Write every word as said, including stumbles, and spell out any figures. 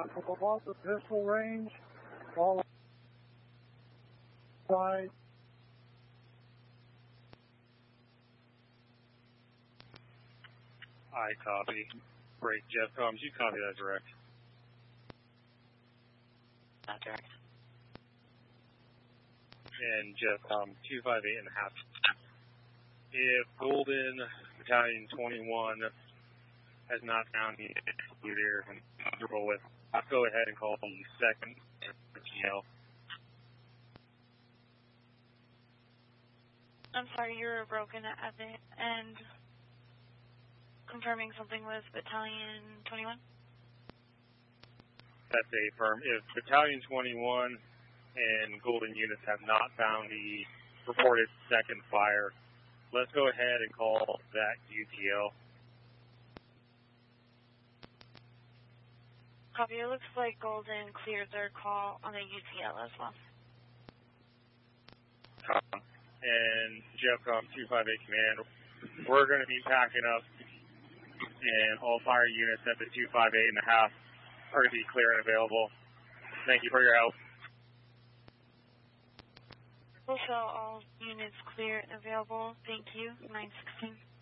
about the pistol range, all side. I copy. Great, Jeff Combs, you copy that direct. Not direct. And Jeff Combs, two five eight and a half. If Golden Battalion twenty-one has not found the leader and comfortable with, let's go ahead and call the second G L. I'm sorry, you were broken at the end. Confirming something with Battalion twenty-one? That's a firm. If Battalion twenty-one and Golden units have not found the reported second fire, let's go ahead and call that U T L. Copy. It looks like Golden cleared their call on the U T L as well. Um, and Jeffcom two five eight Command, we're going to be packing up, and all fire units at the two five eight and a half are going to be clear and available. Thank you for your help. Also, all units clear and available. Thank you. nine sixteen.